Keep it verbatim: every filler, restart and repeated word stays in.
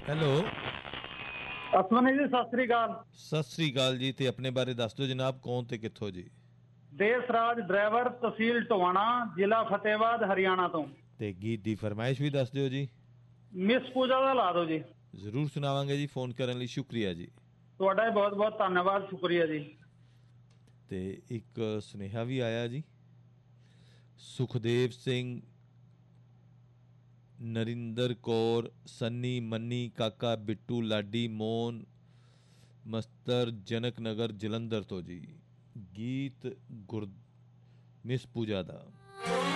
Hello. Ashwani ਜੀ ਸਤਿ ਸ੍ਰੀ ਅਕਾਲ। ਸਤਿ ਸ੍ਰੀ ਅਕਾਲ ਜੀ। ਤੇ ਆਪਣੇ ਬਾਰੇ ਦੱਸ ਦਿਓ ਜਨਾਬ, ਕੌਣ ਤੇ ਕਿੱਥੋਂ ਜੀ? ਦੇਸ ਰਾਜ ਡਰਾਈਵਰ, ਤਹਿਸੀਲ ਟੋਹਾਣਾ, ਜ਼ਿਲ੍ਹਾ ਫਤਿਹਬਾਦ, ਹਰਿਆਣਾ ਤੋਂ। ਤੇ ਗੀਤ ਦੀ ਫਰਮਾਇਸ਼ ਵੀ ਦੱਸ ਦਿਓ ਜੀ। ਮਿਸ ਪੂਜਾ ਦਾ ਲਾ ਦਿਓ ਜੀ। ਜ਼ਰੂਰ ਸੁਣਾਵਾਂਗੇ ਜੀ। ਫੋਨ ਕਰਨ ਲਈ ਸ਼ੁਕਰੀਆ ਜੀ। ਤੁਹਾਡਾ ਵੀ ਬਹੁਤ ਬਹੁਤ ਧੰਨਵਾਦ, ਸ਼ੁਕਰੀਆ ਜੀ। ਤੇ ਇੱਕ ਸੁਨੇਹਾ ਵੀ ਆਇਆ ਜੀ। ਸੁਖਦੇਵ ਸਿੰਘ, ਨਰਿੰਦਰ ਕੌਰ, ਸੰਨੀ, ਮੰਨੀ, ਕਾਕਾ, ਬਿੱਟੂ, ਲਾਡੀ, ਮੋਹਨ, ਮਸਤਰ, ਜਨਕ ਨਗਰ, ਜਲੰਧਰ ਤੋਂ ਜੀ। ਗੀਤ ਗੁਰ ਮਿਸ ਪੂਜਾ ਦਾ।